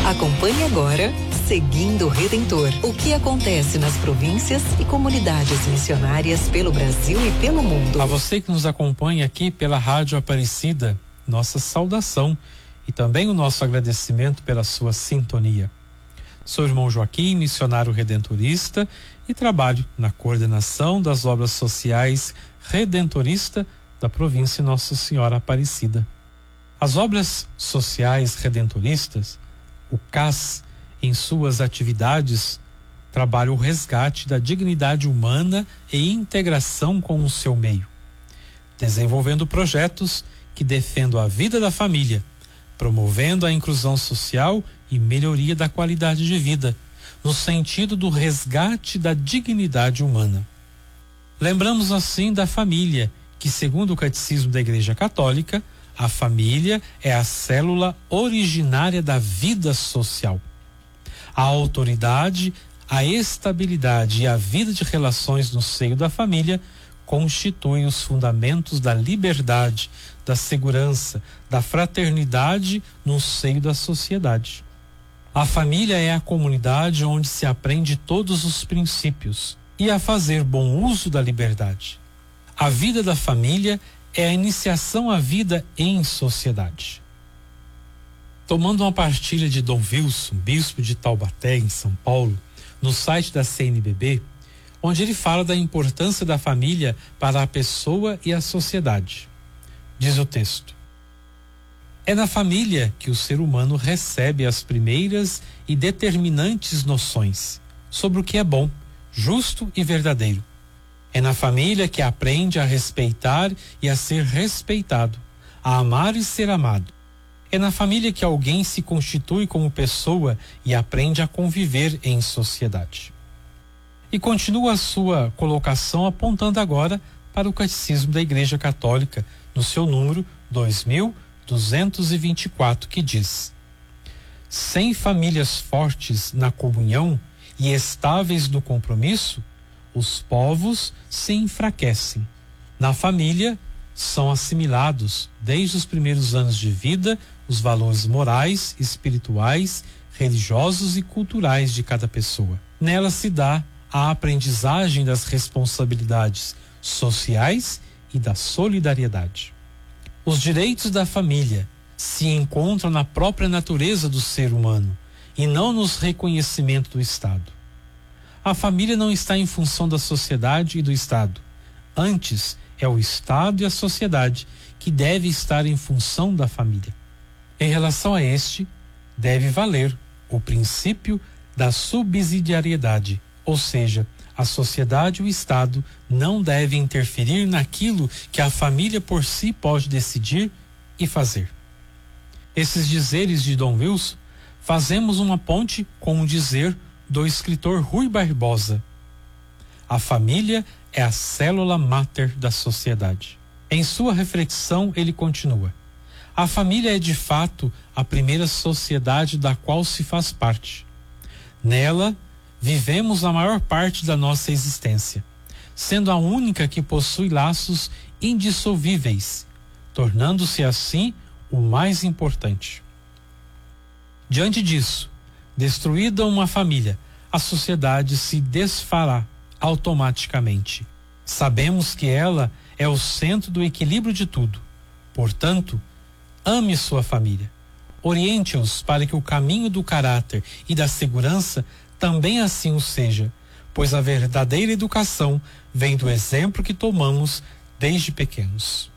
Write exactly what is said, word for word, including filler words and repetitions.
Acompanhe agora Seguindo o Redentor. O que acontece nas províncias e comunidades missionárias pelo Brasil e pelo mundo. A você que nos acompanha aqui pela Rádio Aparecida, nossa saudação e também o nosso agradecimento pela sua sintonia. Sou o irmão Joaquim, missionário redentorista, e trabalho na coordenação das obras sociais redentorista da província Nossa Senhora Aparecida. As obras sociais redentoristas, o C A S, em suas atividades, trabalha o resgate da dignidade humana e integração com o seu meio, desenvolvendo projetos que defendam a vida da família, promovendo a inclusão social e melhoria da qualidade de vida, no sentido do resgate da dignidade humana. Lembramos assim da família, que segundo o Catecismo da Igreja Católica, a família é a célula originária da vida social. A autoridade, a estabilidade e a vida de relações no seio da família constituem os fundamentos da liberdade, da segurança, da fraternidade no seio da sociedade. A família é a comunidade onde se aprende todos os princípios e a fazer bom uso da liberdade. A vida da família é a iniciação à vida em sociedade. Tomando uma partilha de Dom Wilson, bispo de Taubaté, em São Paulo, no site da C N B B, onde ele fala da importância da família para a pessoa e a sociedade. Diz o texto: é na família que o ser humano recebe as primeiras e determinantes noções sobre o que é bom, justo e verdadeiro. É na família que aprende a respeitar e a ser respeitado, a amar e ser amado. É na família que alguém se constitui como pessoa e aprende a conviver em sociedade. E continua a sua colocação apontando agora para o Catecismo da Igreja Católica, no seu número dois mil duzentos e vinte e quatro, que diz: sem famílias fortes na comunhão e estáveis no compromisso, os povos se enfraquecem. Na família são assimilados, desde os primeiros anos de vida, os valores morais, espirituais, religiosos e culturais de cada pessoa. Nela se dá a aprendizagem das responsabilidades sociais e da solidariedade. Os direitos da família se encontram na própria natureza do ser humano e não nos reconhecimentos do Estado. A família não está em função da sociedade e do Estado. Antes, é o Estado e a sociedade que deve estar em função da família. Em relação a este, deve valer o princípio da subsidiariedade, ou seja, a sociedade e o Estado não devem interferir naquilo que a família por si pode decidir e fazer. Esses dizeres de Dom Wilson fazemos uma ponte com o dizer do escritor Rui Barbosa: a família é a célula máter da sociedade. Em sua reflexão, ele continua: a família é de fato a primeira sociedade da qual se faz parte. Nela, vivemos a maior parte da nossa existência, sendo a única que possui laços indissolvíveis, tornando-se assim o mais importante. Diante disso, destruída uma família, a sociedade se desfará automaticamente. Sabemos que ela é o centro do equilíbrio de tudo. Portanto, ame sua família. Oriente-os para que o caminho do caráter e da segurança também assim o seja, pois a verdadeira educação vem do exemplo que tomamos desde pequenos.